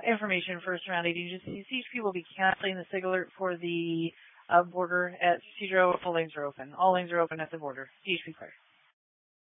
information for surrounding agencies. CHP will be canceling the SIG alert for the border at Cedro. All lanes are open. All lanes are open at the border. CHP clear.